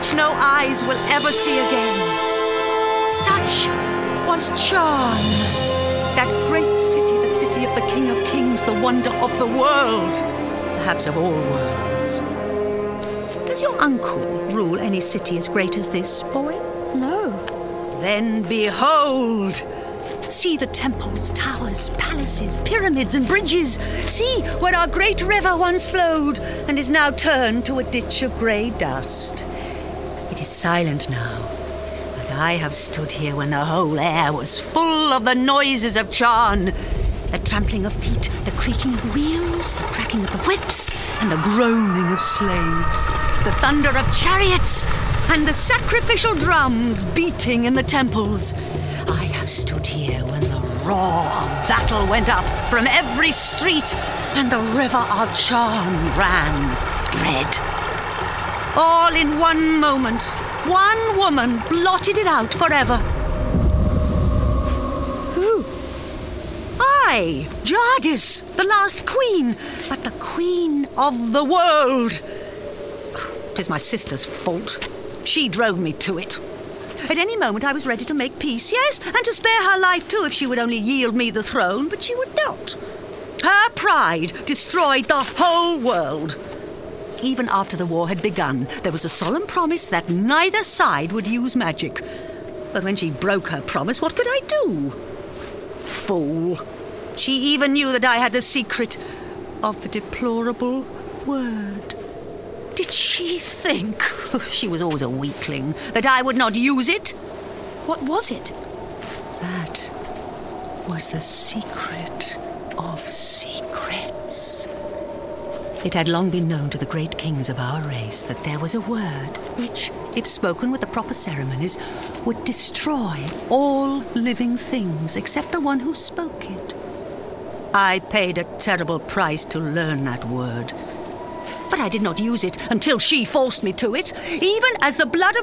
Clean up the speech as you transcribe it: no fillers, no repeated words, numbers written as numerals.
which no eyes will ever see again. Such was Charn, that great city, the city of the King of Kings, the wonder of the world, perhaps of all worlds. Does your uncle rule any city as great as this, boy? No. Then behold! See the temples, towers, palaces, pyramids and bridges. See where our great river once flowed and is now turned to a ditch of grey dust. It is silent now, but I have stood here when the whole air was full of the noises of Charn. The trampling of feet, the creaking of wheels, the cracking of the whips, and the groaning of slaves. The thunder of chariots, and the sacrificial drums beating in the temples. I have stood here when the roar of battle went up from every street, and the river of Charn ran red. All in one moment, one woman blotted it out forever. Who? I, Jadis, the last queen, but the queen of the world. 'Tis my sister's fault. She drove me to it. At any moment I was ready to make peace, yes, and to spare her life too if she would only yield me the throne, but she would not. Her pride destroyed the whole world. Even after the war had begun, there was a solemn promise that neither side would use magic. But when she broke her promise, what could I do? Fool. She even knew that I had the secret of the deplorable word. Did she think, she was always a weakling, that I would not use it? What was it? That was the secret of secrets. It had long been known to the great kings of our race that there was a word which, if spoken with the proper ceremonies, would destroy all living things except the one who spoke it. I paid a terrible price to learn that word. But I did not use it until she forced me to it, even as the blood of